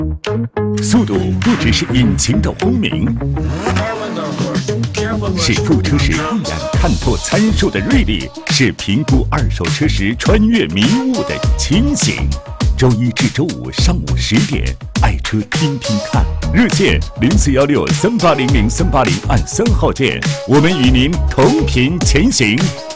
速度不只是引擎的轰鸣，是购车时一眼看破参数的锐利，是评估二手车时穿越迷雾的清醒。周一至周五上午10点，爱车听听看，热线0416380038按3号键，我们与您同频前行。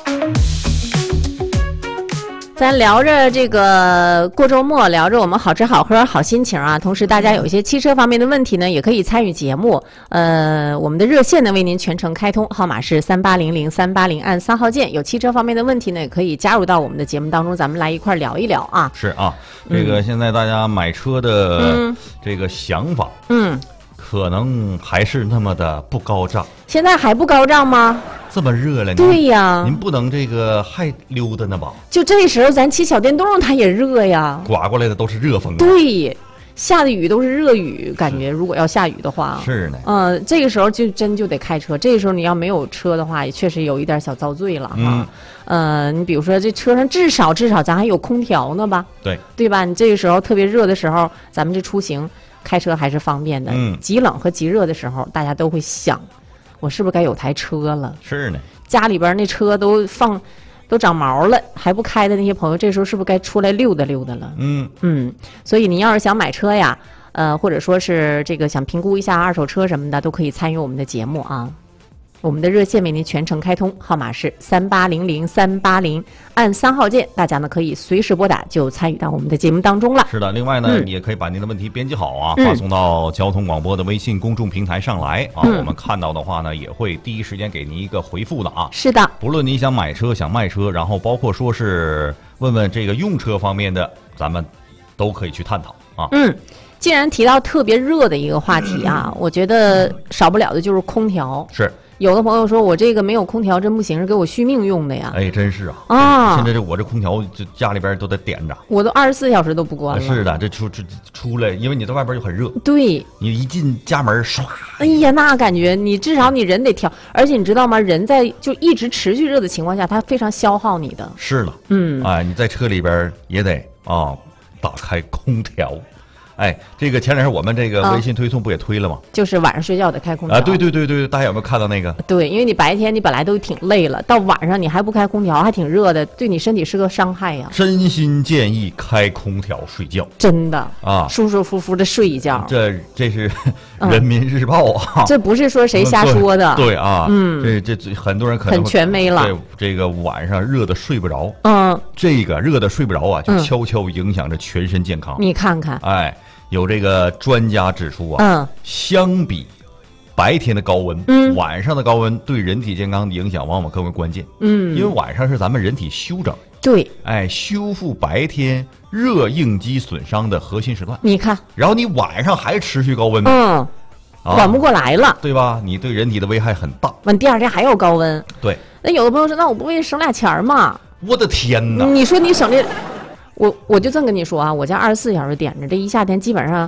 咱聊着这个过周末，聊着我们好吃好喝好心情啊。同时，大家有一些汽车方面的问题呢，也可以参与节目。我们的热线呢为您全程开通，号码是38003800按3号键。有汽车方面的问题呢，也可以加入到我们的节目当中，咱们来一块聊一聊啊。 是啊，这个现在大家买车的这个想法，可能还是那么的不高涨。 现在还不高涨吗？ 这么热了， 对呀， 您不能这个还溜达呢吧？ 就这时候咱骑小电动它也热呀， 刮过来的都是热风啊。 对，下的雨都是热雨，感觉如果要下雨的话， 是呢。 这个时候就真就得开车。这个时候你要没有车的话，也确实有一点小遭罪了哈。你比如说这车上至少咱还有空调呢吧？对吧？你这个时候特别热的时候，咱们这出行开车还是方便的。极冷和极热的时候，大家都会想，我是不是该有台车了？ 是呢。 家里边那车都长毛了，还不开的那些朋友，这时候是不是该出来溜达溜达了？所以您要是想买车呀，或者说是这个想评估一下二手车什么的，都可以参与我们的节目啊。我们的热线为您全程开通，号码是38003800按3号键，大家呢可以随时拨打，就参与到我们的节目当中了。 是的，另外呢，你也可以把您的问题编辑好啊，发送到交通广播的微信公众平台上来啊。我们看到的话呢，也会第一时间给您一个回复的啊。 是的， 不论你想买车、想卖车，然后包括说是问问这个用车方面的，咱们都可以去探讨啊。 既然提到特别热的一个话题啊，我觉得少不了的就是空调。 是。 有的朋友说我这个没有空调真不行，是给我续命用的呀。 哎，真是啊！现在我这空调就家里边都得点着， 我都24小时都不关了。 是的，这出来，因为你在外边就很热。 对， 你一进家门，唰！ 哎呀，那感觉你至少你人得调，而且你知道吗？人在就一直持续热的情况下，它非常消耗你的。 是了，你在车里边也得打开空调。哎，这个前两天我们这个微信推送不也推了吗？就是晚上睡觉得开空调啊！ 对，大家有没有看到那个？ 对，因为你白天你本来都挺累了，到晚上你还不开空调，还挺热的，对你身体是个伤害呀。 真心建议开空调睡觉， 真的啊，舒舒服服的睡一觉。 这是人民日报啊， 这不是说谁瞎说的。 对啊，这很多人可能很权威了。 对，这个晚上热的睡不着，这个热的睡不着啊，就悄悄影响着全身健康。 你看看， 哎。有这个专家指出啊，相比白天的高温，晚上的高温对人体健康的影响往往更为关键。因为晚上是咱们人体休整， 对， 修复白天热应激损伤的核心时段。 你看， 然后你晚上还持续高温， 缓不过来了， 对吧？你对人体的危害很大。 完第二天还有高温， 对。 那有的朋友说，那我不为省俩钱吗？ 我的天哪！ 你说你省这。我就这么跟你说啊，我家24小时点着，这一夏天基本上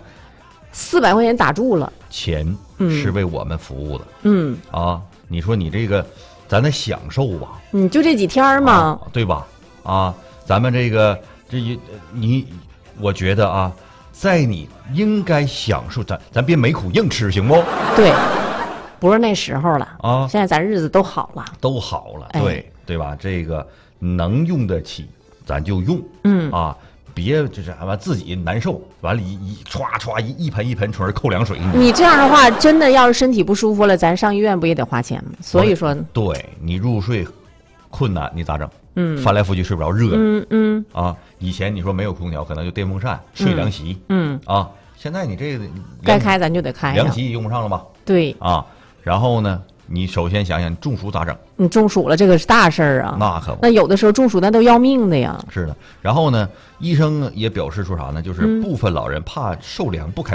400块钱打住了。 钱是为我们服务的，你说你这个，咱得享受吧？ 你就这几天嘛， 对吧？咱们这个我觉得啊，在你应该享受，咱别没苦硬吃，行不？ 对，不是那时候了啊， 现在咱日子都好了， 对吧？这个能用得起。咱就用，别就是自己难受，完了一盆一盆从这扣凉水。 你这样的话，真的要是身体不舒服了，咱上医院不也得花钱吗？所以说， 对你入睡困难，你咋整？翻来覆去睡不着，热。以前你说没有空调，可能就电风扇、睡凉席。现在你这个该开咱就得开， 凉席也用不上了吧？ 对然后呢？你首先想想，你中暑咋整？ 你中暑了，这个是大事儿啊！ 那可不， 那有的时候中暑那都要命的呀。 是的，然后呢，医生也表示说啥呢？就是部分老人怕受凉不开